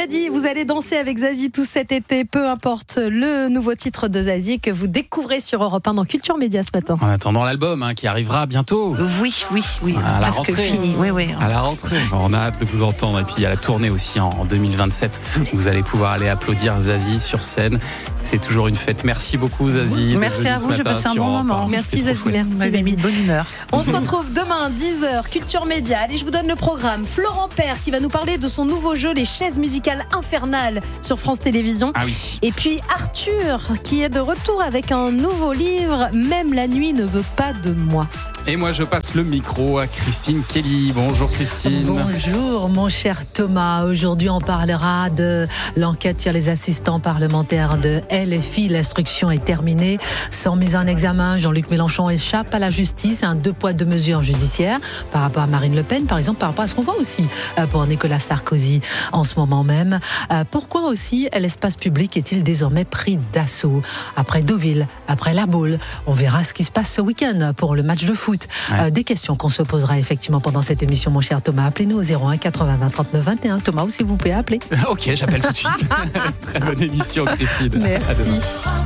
Zazie, vous allez danser avec Zazie tout cet été, peu importe le nouveau titre de Zazie que vous découvrez sur Europe 1 dans Culture Média ce matin. En attendant l'album qui arrivera bientôt. Oui. À la presque rentrée. fini. Oui. À la rentrée. On a hâte de vous entendre. Et puis il y a la tournée aussi en 2027. Vous allez pouvoir aller applaudir Zazie sur scène. C'est toujours une fête. Merci beaucoup Zazie. Merci à vous, j'ai passé un bon moment. Merci Zazie, merci. Vous m'avez mis de bonne humeur. On se retrouve demain 10h Culture Média. Allez, je vous donne le programme. Florent Père qui va nous parler de son nouveau jeu Les chaises musicales infernales sur France Télévisions. Ah oui. Et puis Arthur qui est de retour avec un nouveau livre, Même la nuit ne veut pas de moi. Et moi, je passe le micro à Christine Kelly. Bonjour Christine. Bonjour mon cher Thomas. Aujourd'hui, on parlera de l'enquête sur les assistants parlementaires de LFI. L'instruction est terminée. Sans mise en examen, Jean-Luc Mélenchon échappe à la justice. Un 2 poids 2 mesures judiciaires par rapport à Marine Le Pen, par exemple, par rapport à ce qu'on voit aussi pour Nicolas Sarkozy en ce moment même. Pourquoi aussi l'espace public est-il désormais pris d'assaut? Après Deauville, après La Baule, on verra ce qui se passe ce week-end pour le match de foot. Ouais. Des questions qu'on se posera effectivement pendant cette émission, mon cher Thomas. Appelez-nous au 01 80 20 39 21. Thomas aussi, vous pouvez appeler. Ok, j'appelle tout de suite. Très bonne émission Christine. Merci. À demain.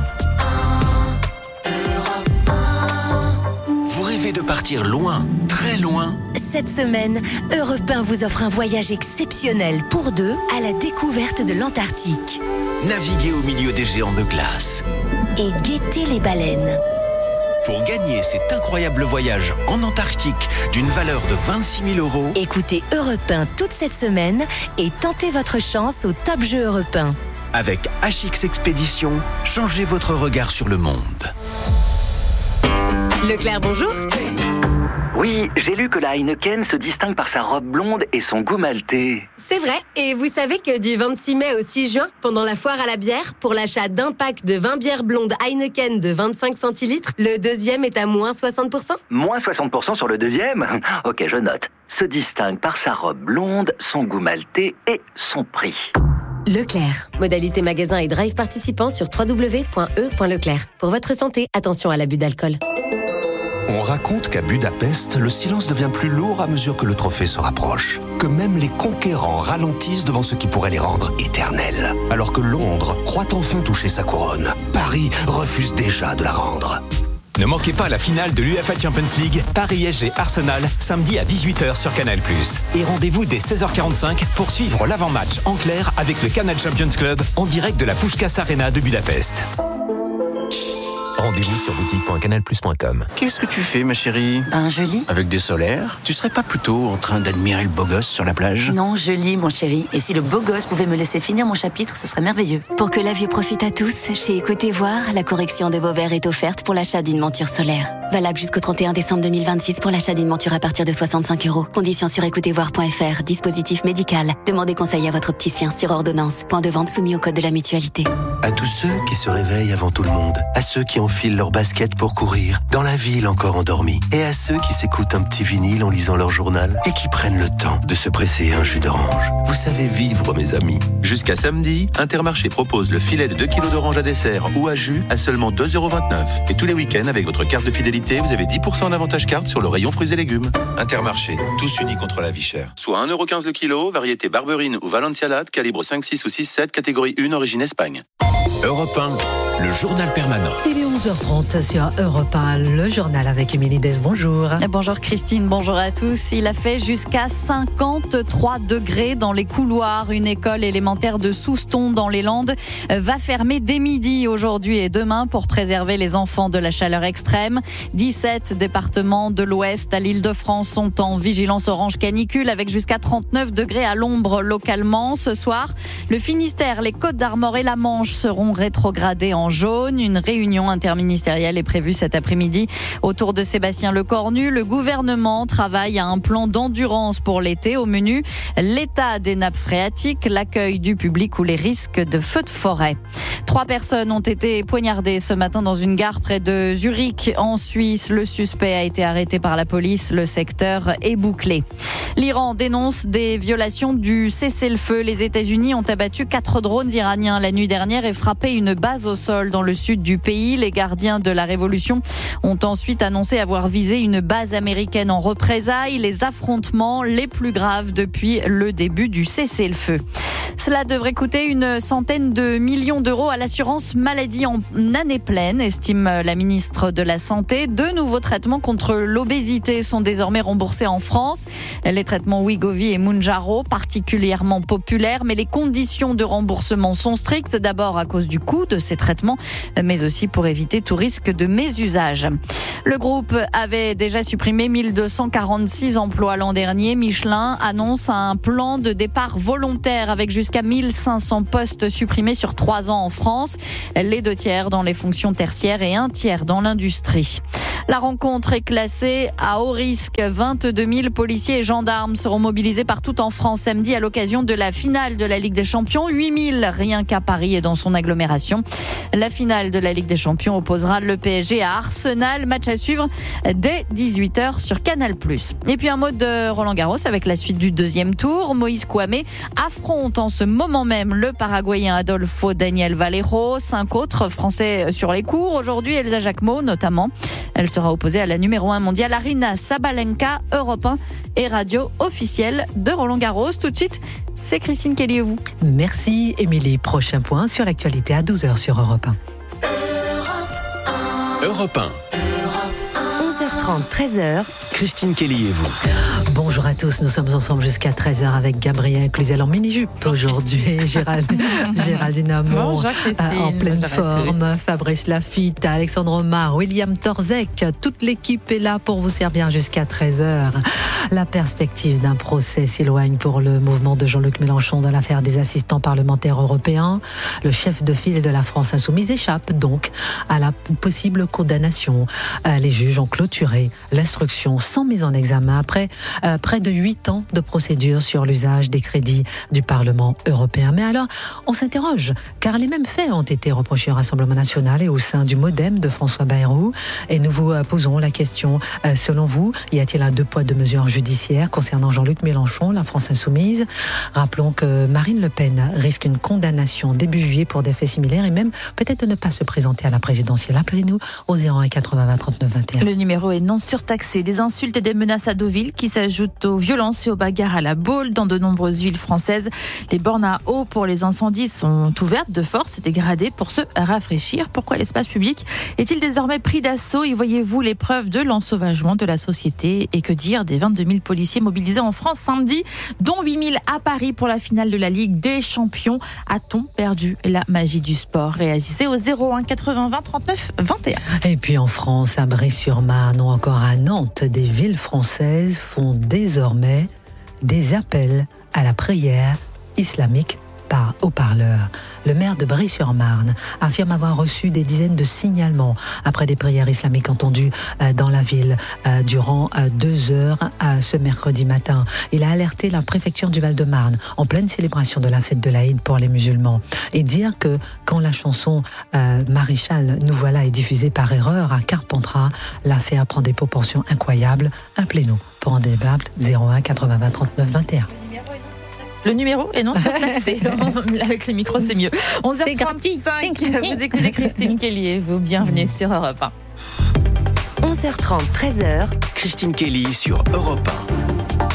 Vous rêvez de partir loin, très loin? Cette semaine, Europe 1 vous offre un voyage exceptionnel pour deux à la découverte de l'Antarctique. Naviguez au milieu des géants de glace. Et guettez les baleines. Pour gagner cet incroyable voyage en Antarctique d'une valeur de 26 000 €, Écoutez Europe 1 toute cette semaine et tentez votre chance au Top Jeu Europe 1. avec HX Expédition, changez votre regard sur le monde. Leclerc, bonjour. Oui, j'ai lu que la Heineken se distingue par sa robe blonde et son goût maltais. C'est vrai, et vous savez que du 26 mai au 6 juin, pendant la foire à la bière, pour l'achat d'un pack de 20 bières blondes Heineken de 25 centilitres, le deuxième est à moins 60%. Moins 60% sur le deuxième? Ok, je note. Se distingue par sa robe blonde, son goût maltais et son prix. Leclerc. Modalité magasin et drive participant sur www.e.leclerc. Pour votre santé, attention à l'abus d'alcool. On raconte qu'à Budapest, le silence devient plus lourd à mesure que le trophée se rapproche. Que même les conquérants ralentissent devant ce qui pourrait les rendre éternels. Alors que Londres croit enfin toucher sa couronne, Paris refuse déjà de la rendre. Ne manquez pas la finale de l'UEFA Champions League, Paris-PSG-Arsenal, samedi à 18h sur Canal+. Et rendez-vous dès 16h45 pour suivre l'avant-match en clair avec le Canal Champions Club en direct de la Puskás Arena de Budapest. Rendez-vous sur boutique.canalplus.com. Qu'est-ce que tu fais, ma chérie? Je lis. Avec des solaires? Tu serais pas plutôt en train d'admirer le beau gosse sur la plage? Non, je lis, mon chéri. Et si le beau gosse pouvait me laisser finir mon chapitre, ce serait merveilleux. Pour que la vue profite à tous, chez Écoutez Voir, la correction de vos verres est offerte pour l'achat d'une monture solaire. Valable jusqu'au 31 décembre 2026 pour l'achat d'une monture à partir de 65 €. Conditions sur écoutezvoir.fr. Dispositif médical. Demandez conseil à votre opticien sur ordonnance. Point de vente soumis au code de la mutualité. À tous ceux qui se réveillent avant tout le monde, à ceux qui enfilent leur basket pour courir, dans la ville encore endormis, et à ceux qui s'écoutent un petit vinyle en lisant leur journal et qui prennent le temps de se presser un jus d'orange. Vous savez vivre, mes amis. Jusqu'à samedi, Intermarché propose le filet de 2 kg d'orange à dessert ou à jus à seulement 2,29 €. Et tous les week-ends, avec votre carte de fidélité, vous avez 10% en avantage carte sur le rayon fruits et légumes. Intermarché, tous unis contre la vie chère. Soit 1,15 € le kilo, variété Barberine ou Valencialat, calibre 5, 6 ou 6, 7, catégorie 1, origine Espagne. Europe 1, le journal permanent. Il est 11h30 sur Europe 1, le journal avec Émilie Des. Bonjour. Bonjour Christine, bonjour à tous. Il a fait jusqu'à 53 degrés dans les couloirs. Une école élémentaire de Souston dans les Landes va fermer dès midi aujourd'hui et demain pour préserver les enfants de la chaleur extrême. 17 départements de l'Ouest à l'Île-de-France sont en vigilance orange canicule avec jusqu'à 39 degrés à l'ombre localement. Ce soir, le Finistère, les Côtes-d'Armor et la Manche seront rétrogradés en jaune. Une réunion interministérielle est prévue cet après-midi autour de Sébastien Lecornu. Le gouvernement travaille à un plan d'endurance pour l'été. Au menu, l'état des nappes phréatiques, l'accueil du public ou les risques de feux de forêt. 3 personnes ont été poignardées ce matin dans une gare près de Zurich en Suisse. Le suspect a été arrêté par la police. Le secteur est bouclé. L'Iran dénonce des violations du cessez-le-feu. Les États-Unis ont abattu 4 drones iraniens la nuit dernière et frappé une base au sol dans le sud du pays. Les gardiens de la révolution ont ensuite annoncé avoir visé une base américaine en représailles. Les affrontements les plus graves depuis le début du cessez-le-feu. Cela devrait coûter une centaine de millions d'euros à l'assurance maladie en année pleine, estime la ministre de la Santé. 2 nouveaux traitements contre l'obésité sont désormais remboursés en France. Les traitements Wegovy et Mounjaro, particulièrement populaires, mais les conditions de remboursement sont strictes. D'abord à cause du coût de ces traitements, mais aussi pour éviter tout risque de mésusage. Le groupe avait déjà supprimé 1246 emplois l'an dernier. Michelin annonce un plan de départ volontaire avec jusqu'à 1500 postes supprimés sur 3 ans en France. Les 2/3 dans les fonctions tertiaires et 1/3 dans l'industrie. La rencontre est classée à haut risque. 22 000 policiers et gendarmes seront mobilisés partout en France samedi à l'occasion de la finale de la Ligue des Champions. 8 000 rien qu'à Paris et dans son agglomération. La finale de la Ligue des Champions opposera le PSG à Arsenal. Match à suivre dès 18h sur Canal+. Et puis un mot de Roland Garros avec la suite du 2e tour. Moïse Kouamé affronte en ce moment même le Paraguayen Adolfo Daniel Valero. 5 autres Français sur les cours. Aujourd'hui, Elsa Jacquemot notamment. Elle sera opposée à la numéro 1 mondiale Aryna Sabalenka. Europe 1 et radio officielle de Roland Garros. Tout de suite, c'est Christine Kelly et vous. Merci Émilie. Prochain point sur l'actualité à 12h sur Europe 1. Europe 1. 11h30, 13h. Christine Kelly et vous. Bonjour à tous, nous sommes ensemble jusqu'à 13h avec Gabriel Cluzel en mini-jupe aujourd'hui, Géraldine Amont en pleine forme, Fabrice Lafitte, Alexandre Omar, William Torzek, toute l'équipe est là pour vous servir jusqu'à 13h. La perspective d'un procès s'éloigne pour le mouvement de Jean-Luc Mélenchon dans l'affaire des assistants parlementaires européens. Le chef de file de la France Insoumise échappe donc à la possible condamnation. Les juges ont clôturé l'instruction sans mise en examen après près de 8 ans de procédure sur l'usage des crédits du Parlement européen. Mais alors, on s'interroge, car les mêmes faits ont été reprochés au Rassemblement national et au sein du MoDem de François Bayrou. Et nous vous posons la question, selon vous, y a-t-il un 2 poids 2 mesures judiciaires concernant Jean-Luc Mélenchon, la France Insoumise? Rappelons que Marine Le Pen risque une condamnation début juillet pour des faits similaires et même peut-être de ne pas se présenter à la présidentielle. Appelez-nous au 01 80 20 39 21. Le numéro est non surtaxé. Des insultes et des menaces à Deauville qui s'ajoutent aux violences et aux bagarres à la Baule dans de nombreuses villes françaises. Les bornes à eau pour les incendies sont ouvertes de force et dégradées pour se rafraîchir. Pourquoi l'espace public est-il désormais pris d'assaut? Y voyez-vous les preuves de l'ensauvagement de la société? Et que dire des 22 000 policiers mobilisés en France samedi, dont 8 000 à Paris pour la finale de la Ligue des Champions? A-t-on perdu la magie du sport? Réagissez au 01 80 20 39 21. Et puis en France, à Brie-sur-Marne ou encore à Nantes, des villes françaises font désormais des appels à la prière islamique par haut-parleur. Le maire de Brie-sur-Marne affirme avoir reçu des dizaines de signalements après des prières islamiques entendues dans la ville durant 2 heures ce mercredi matin. Il a alerté la préfecture du Val-de-Marne en pleine célébration de la fête de l'Aïd pour les musulmans et dire que quand la chanson Maréchal nous voilà est diffusée par erreur à Carpentras, l'affaire prend des proportions incroyables. Appelez-nous pour en débattre 01 80 20 39 21. Le numéro est non surtaxé. Avec le micro, c'est mieux. 11h35, vous écoutez Christine Kelly et vous, bienvenue sur Europe 1. 11h30, 13h. Christine Kelly sur Europe 1.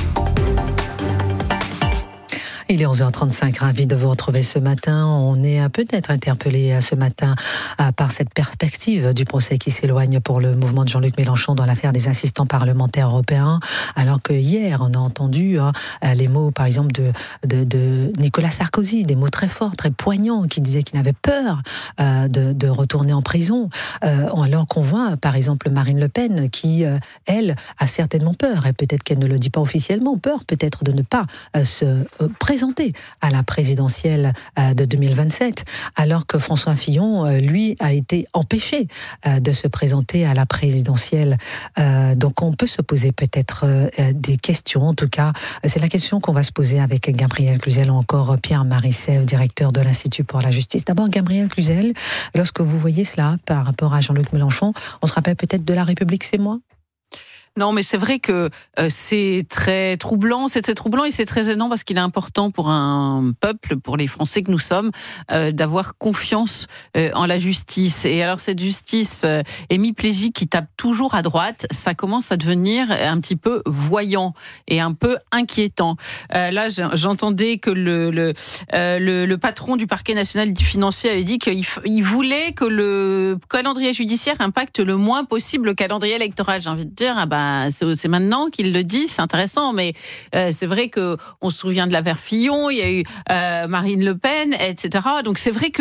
Il est 11h35, ravi de vous retrouver ce matin. On est peut-être interpellé ce matin par cette perspective du procès qui s'éloigne pour le mouvement de Jean-Luc Mélenchon dans l'affaire des assistants parlementaires européens. Alors que hier, on a entendu les mots, par exemple, de Nicolas Sarkozy, des mots très forts, très poignants, qui disaient qu'il avait peur de retourner en prison. Alors qu'on voit, par exemple, Marine Le Pen, qui, elle, a certainement peur, et peut-être qu'elle ne le dit pas officiellement, peur peut-être de ne pas se présenter à la présidentielle de 2027, alors que François Fillon, lui, a été empêché de se présenter à la présidentielle. Donc on peut se poser peut-être des questions. En tout cas, c'est la question qu'on va se poser avec Gabriel Cluzel ou encore Pierre Marisset, directeur de l'Institut pour la justice. D'abord, Gabriel Cluzel, lorsque vous voyez cela par rapport à Jean-Luc Mélenchon, on se rappelle peut-être de La République, c'est moi ? Non, mais c'est vrai que c'est très troublant et c'est très gênant parce qu'il est important pour un peuple, pour les Français que nous sommes, d'avoir confiance en la justice. Et alors cette justice hémiplégique qui tape toujours à droite, ça commence à devenir un petit peu voyant et un peu inquiétant. Là, j'entendais que le patron du parquet national financier avait dit qu'il voulait que le calendrier judiciaire impacte le moins possible le calendrier électoral. J'ai envie de dire, c'est maintenant qu'il le dit, c'est intéressant, mais c'est vrai que on se souvient de l'affaire Fillon, il y a eu Marine Le Pen, etc. Donc c'est vrai que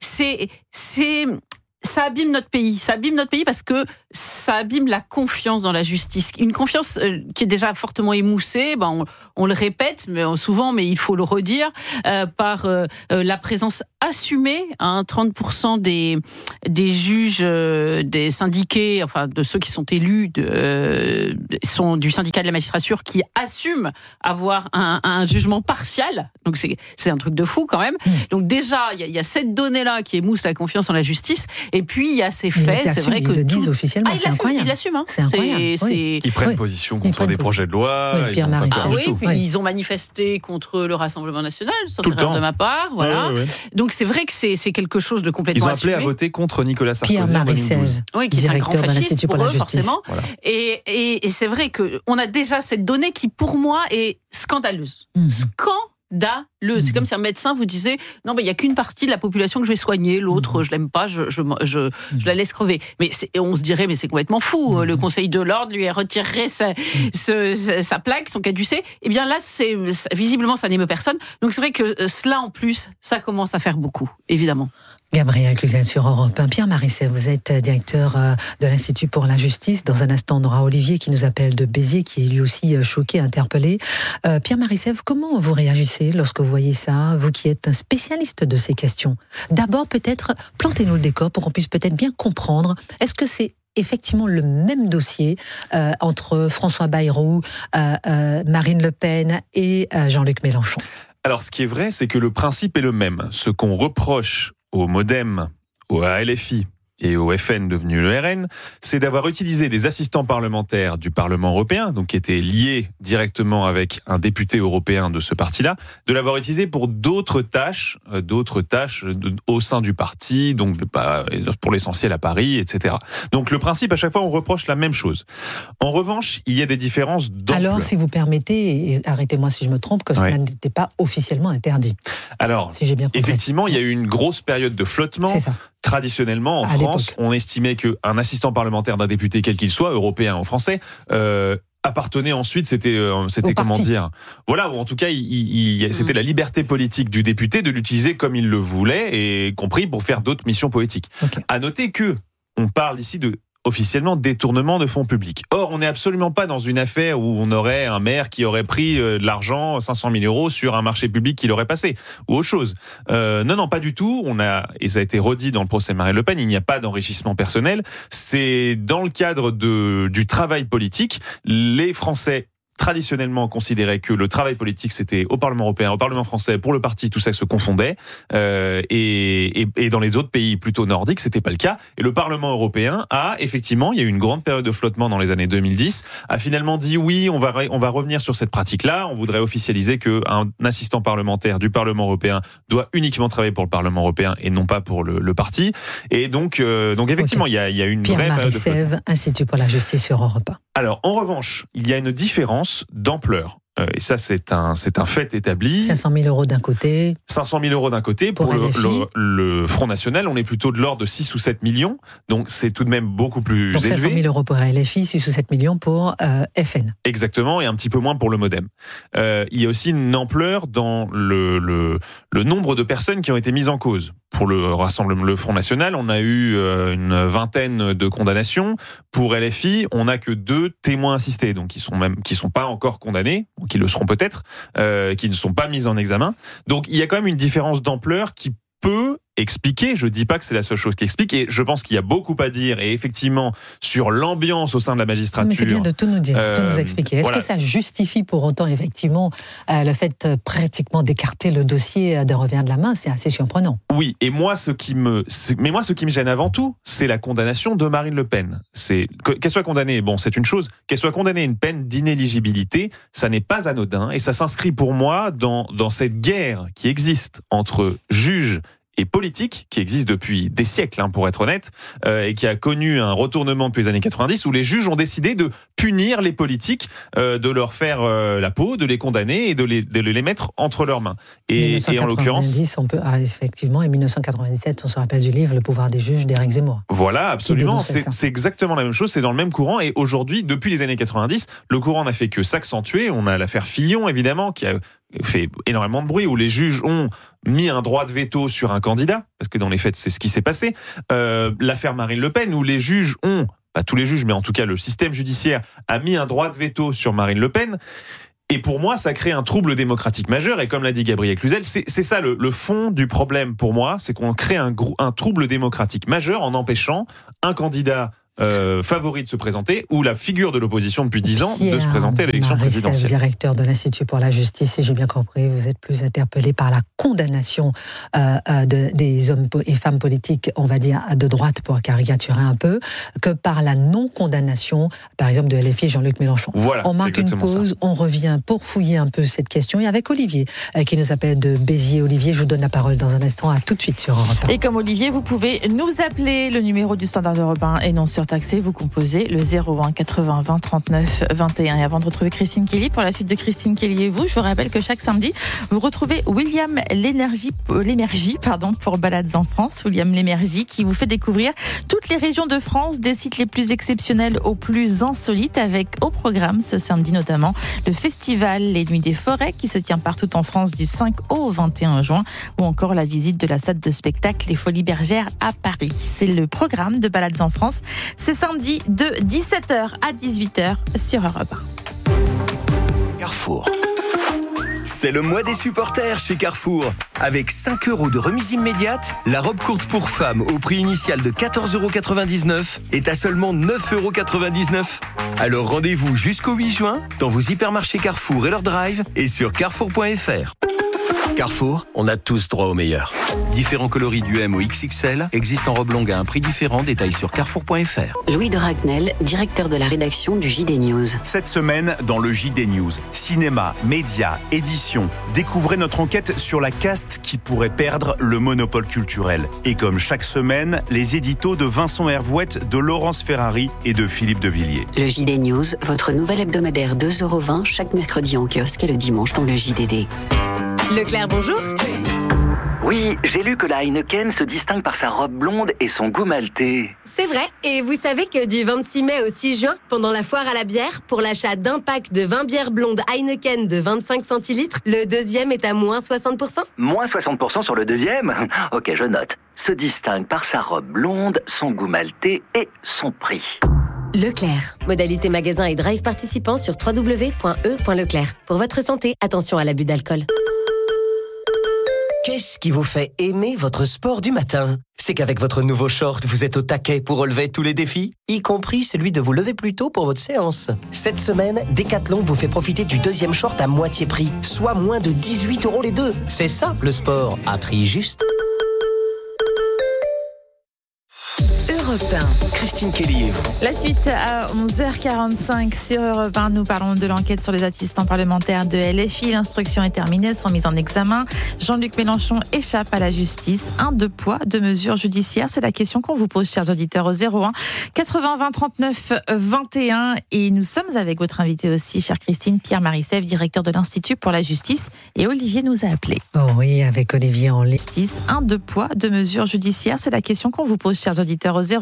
ça abîme notre pays. Ça abîme notre pays parce que ça abîme la confiance dans la justice. Une confiance qui est déjà fortement émoussée, on le répète souvent, mais il faut le redire, par la présence assumée, 30% des juges, des syndiqués, enfin de ceux qui sont élus, sont du syndicat de la magistrature qui assument avoir un jugement partial. Donc c'est un truc de fou quand même. Donc déjà, il y a cette donnée-là qui émousse la confiance en la justice. Et puis, il y a ces faits, c'est vrai que... Ils le disent officiellement, c'est incroyable. Ils l'assument. C'est incroyable. Ils prennent position contre des projets de loi. Ils ont manifesté contre le Rassemblement national, sauf erreur de ma part. Voilà. Donc, c'est vrai que c'est quelque chose de complètement assumé. Ils ont appelé à voter contre Nicolas Sarkozy en 2012. Oui, qui est un grand fasciste pour eux, forcément. Voilà. Et c'est vrai qu'on a déjà cette donnée qui, pour moi, est scandaleuse. Scandaleuse. C'est comme si un médecin vous disait non, il y a qu'une partie de la population que je vais soigner, l'autre je l'aime pas, je la laisse crever. Mais on se dirait mais c'est complètement fou. Le Conseil de l'ordre lui retirerait sa plaque, son caducée. Eh bien là, visiblement ça n'émeut personne. Donc c'est vrai que cela en plus, ça commence à faire beaucoup, évidemment. Gabriel Cluzel sur Europe 1. Pierre Marisset, vous êtes directeur de l'Institut pour la justice. Dans un instant, on aura Olivier qui nous appelle de Béziers, qui est lui aussi choqué, interpellé. Pierre Marisset, comment vous réagissez lorsque vous voyez ça, vous qui êtes un spécialiste de ces questions? D'abord, peut-être, plantez-nous le décor pour qu'on puisse peut-être bien comprendre. Est-ce que c'est effectivement le même dossier entre François Bayrou, Marine Le Pen et Jean-Luc Mélenchon? Alors, ce qui est vrai, c'est que le principe est le même. Ce qu'on reproche au MoDem, au LFI et au FN devenu le RN, c'est d'avoir utilisé des assistants parlementaires du Parlement européen, donc qui étaient liés directement avec un député européen de ce parti-là, de l'avoir utilisé pour d'autres tâches au sein du parti, donc pour l'essentiel à Paris, etc. Donc le principe, à chaque fois, on reproche la même chose. En revanche, il y a des différences d'ampleur. Alors, si vous permettez, et arrêtez-moi si je me trompe, que cela n'était pas officiellement interdit. Alors, si j'ai bien compris. Effectivement, il y a eu une grosse période de flottement. C'est ça. Traditionnellement, en France, on estimait qu'un assistant parlementaire d'un député, quel qu'il soit, européen ou français, appartenait ensuite, c'était comment dire, voilà, ou en tout cas, c'était la liberté politique du député de l'utiliser comme il le voulait, et compris pour faire d'autres missions politiques. À noter que on parle ici de officiellement détournement de fonds publics. Or, on n'est absolument pas dans une affaire où on aurait un maire qui aurait pris de l'argent, 500 000 euros, sur un marché public qu'il aurait passé, ou autre chose. Non, pas du tout. Et ça a été redit dans le procès Marine Le Pen, il n'y a pas d'enrichissement personnel. C'est dans le cadre du travail politique. Les Français traditionnellement considérait que le travail politique c'était au Parlement européen, au Parlement français, pour le parti, tout ça se confondait, et dans les autres pays plutôt nordiques c'était pas le cas, et le Parlement européen effectivement, il y a eu une grande période de flottement dans les années 2010, a finalement dit oui, on va revenir sur cette pratique-là, on voudrait officialiser qu'un assistant parlementaire du Parlement européen doit uniquement travailler pour le Parlement européen et non pas pour le parti, et donc effectivement il y a une Pierre vraie période de flottement. Pierre Marisset, Institut pour la justice sur Europe 1. Alors, en revanche, il y a une différence d'ampleur. Et ça, c'est un fait établi. 500 000 euros d'un côté. 500 000 euros d'un côté. Pour le Front National, on est plutôt de l'ordre de 6 ou 7 millions. Donc, c'est tout de même beaucoup plus élevé. 500 000 euros pour LFI, 6 ou 7 millions pour FN. Exactement, et un petit peu moins pour le MoDem. Il y a aussi une ampleur dans le nombre de personnes qui ont été mises en cause. Pour le Front National, on a eu une vingtaine de condamnations. Pour LFI, on n'a que 2 témoins assistés, donc qui sont pas encore condamnés, ou qui le seront peut-être, qui ne sont pas mis en examen. Donc il y a quand même une différence d'ampleur qui peut expliquer. Je dis pas que c'est la seule chose qui explique, et je pense qu'il y a beaucoup à dire, et effectivement, sur l'ambiance au sein de la magistrature. Mais c'est bien de tout nous dire, tout nous expliquer. Est-ce que ça justifie pour autant, effectivement, le fait pratiquement d'écarter le dossier de revers de la main? C'est assez surprenant. Oui, et moi, ce qui me gêne avant tout, c'est la condamnation de Marine Le Pen. Qu'elle soit condamnée, bon, c'est une chose. Qu'elle soit condamnée à une peine d'inéligibilité, ça n'est pas anodin, et ça s'inscrit pour moi dans cette guerre qui existe entre juges et politique, qui existe depuis des siècles, pour être honnête, et qui a connu un retournement depuis les années 90, où les juges ont décidé de punir les politiques, de leur faire la peau, de les condamner et de les mettre entre leurs mains. Et en l'occurrence... effectivement, et 1997, on se rappelle du livre « Le pouvoir des juges » d'Éric Zemmour. Voilà, absolument, c'est exactement la même chose, c'est dans le même courant, et aujourd'hui, depuis les années 90, le courant n'a fait que s'accentuer. On a l'affaire Fillon, évidemment, qui a fait énormément de bruit, où les juges ont mis un droit de veto sur un candidat, parce que dans les faits, c'est ce qui s'est passé. L'affaire Marine Le Pen, où les juges ont, pas tous les juges, mais en tout cas le système judiciaire a mis un droit de veto sur Marine Le Pen. Et pour moi, ça crée un trouble démocratique majeur. Et comme l'a dit Gabriel Cluzel, c'est ça le fond du problème pour moi, c'est qu'on crée un trouble démocratique majeur en empêchant un candidat favori de se présenter, ou la figure de l'opposition depuis 10 ans de se présenter à l'élection présidentielle. Directeur de l'Institut pour la justice, si j'ai bien compris, vous êtes plus interpellé par la condamnation des hommes et femmes politiques, on va dire, de droite, pour caricaturer un peu, que par la non-condamnation, par exemple, de LFI Jean-Luc Mélenchon. Voilà, on marque une pause, on revient pour fouiller un peu cette question, et avec Olivier, qui nous appelle de Béziers. Olivier, je vous donne la parole dans un instant, à tout de suite sur Europe 1. Et comme Olivier, vous pouvez nous appeler, le numéro du standard d'Europe 1 est non surtaxé, vous composez le 01 80 20 39 21. Et avant de retrouver Christine Kelly, pour la suite de Christine Kelly et vous, je vous rappelle que chaque samedi, vous retrouvez William Lémergie pour Balades en France. William Lémergie qui vous fait découvrir toutes les régions de France, des sites les plus exceptionnels aux plus insolites, avec au programme ce samedi notamment le festival Les Nuits des Forêts qui se tient partout en France du 5 au 21 juin, ou encore la visite de la salle de spectacle Les Folies Bergères à Paris. C'est le programme de Balades en France. C'est samedi de 17h à 18h sur Europe 1. Carrefour. C'est le mois des supporters chez Carrefour. Avec 5 € de remise immédiate, la robe courte pour femmes au prix initial de 14,99 € est à seulement 9,99 €. Alors rendez-vous jusqu'au 8 juin dans vos hypermarchés Carrefour et leur drive, et sur carrefour.fr. Carrefour, on a tous droit au meilleur. Différents coloris du M au XXL existent en robe longue à un prix différent. Détails sur carrefour.fr. Louis de Ragnel, directeur de la rédaction du JD News. Cette semaine, dans le JD News, cinéma, médias, édition, découvrez notre enquête sur la caste qui pourrait perdre le monopole culturel. Et comme chaque semaine, les éditos de Vincent Hervouette, de Laurence Ferrari et de Philippe de Villiers. Le JD News, votre nouvel hebdomadaire 2,20 € chaque mercredi en kiosque et le dimanche dans le JDD. Leclerc, bonjour. Oui, j'ai lu que la Heineken se distingue par sa robe blonde et son goût maltais. C'est vrai, et vous savez que du 26 mai au 6 juin, pendant la foire à la bière, pour l'achat d'un pack de 20 bières blondes Heineken de 25 centilitres, le deuxième est à moins 60%. Moins 60% sur le deuxième ? Ok, je note. Se distingue par sa robe blonde, son goût maltais et son prix. Leclerc. Modalité magasin et drive participant sur www.e.leclerc. Pour votre santé, attention à l'abus d'alcool. Qu'est-ce qui vous fait aimer votre sport du matin ? C'est qu'avec votre nouveau short, vous êtes au taquet pour relever tous les défis, y compris celui de vous lever plus tôt pour votre séance. Cette semaine, Decathlon vous fait profiter du deuxième short à moitié prix, soit moins de 18 € les deux. C'est ça, le sport, à prix juste. Europe 1, Christine Kelly et vous. La suite à 11h45 sur Europe 1. Nous parlons de l'enquête sur les assistants parlementaires de LFI. L'instruction est terminée, sans mise en examen. Jean-Luc Mélenchon échappe à la justice. 2 poids, 2 mesures judiciaires. C'est la question qu'on vous pose, chers auditeurs, au 01 80 20 39 21. Et nous sommes avec votre invité aussi, chère Christine, Pierre Marissèvre, directeur de l'Institut pour la justice. Et Olivier nous a appelé. Oh oui, avec Olivier en ligne. 2 poids, 2 mesures judiciaires. C'est la question qu'on vous pose, chers auditeurs, au 01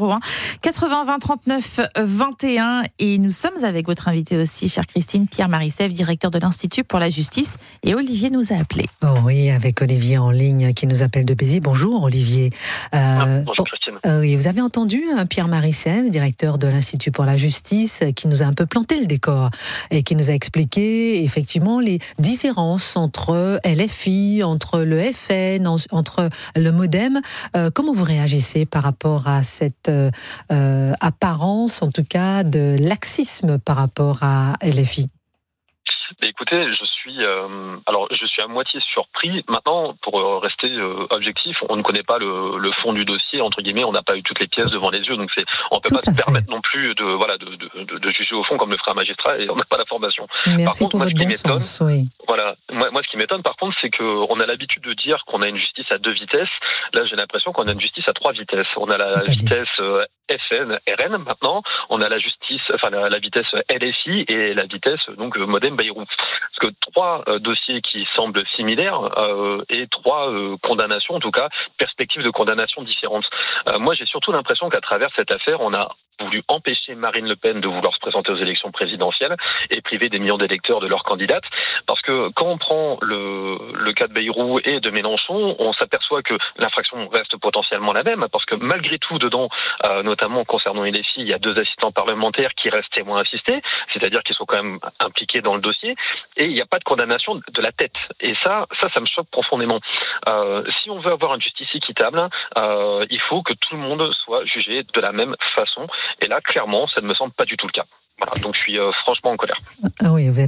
01 80 20 39 21. Et nous sommes avec votre invité aussi, chère Christine, Pierre Marisseff, directeur de l'Institut pour la justice. Et Olivier nous a appelé. Oh oui, avec Olivier en ligne qui nous appelle de Béziers. Bonjour Olivier. Bonjour Christine. Oui, vous avez entendu Pierre Marisseff, directeur de l'Institut pour la justice, qui nous a un peu planté le décor et qui nous a expliqué effectivement les différences entre LFI, entre le FN, entre le MoDem. Comment vous réagissez par rapport à cette apparence, en tout cas, de laxisme par rapport à LFI? Mais écoutez, je suis à moitié surpris. Maintenant, pour rester objectif, on ne connaît pas le fond du dossier, entre guillemets, on n'a pas eu toutes les pièces devant les yeux, donc on ne peut pas se permettre non plus de juger au fond comme le ferait un magistrat, et on n'a pas l'information. Merci par contre, moi, ce qui m'étonne, oui. Voilà, moi ce qui m'étonne par contre, c'est qu'on a l'habitude de dire qu'on a une justice à 2 vitesses. Là, j'ai l'impression qu'on a une justice à 3 vitesses. On a la vitesse FN, RN maintenant, on a la vitesse LFI et la vitesse donc MoDem Bayrou. Parce que 3 dossiers qui semblent similaires et 3 condamnations, en tout cas perspectives de condamnation différentes. Moi, j'ai surtout l'impression qu'à travers cette affaire, on a voulu empêcher Marine Le Pen de vouloir se présenter aux élections présidentielles et priver des millions d'électeurs de leur candidate. Parce que quand on prend le cas de Bayrou et de Mélenchon, on s'aperçoit que l'infraction reste potentiellement la même, parce que malgré tout, dedans, notamment concernant les filles, il y a 2 assistants parlementaires qui restent témoins assistés, c'est-à-dire qu'ils sont quand même impliqués dans le dossier, et il n'y a pas de condamnation de la tête. Et ça me choque profondément. Si on veut avoir une justice équitable, il faut que tout le monde soit jugé de la même façon. Et là, clairement, ça ne me semble pas du tout le cas. Voilà, donc je suis franchement en colère. Ah oui, vous êtes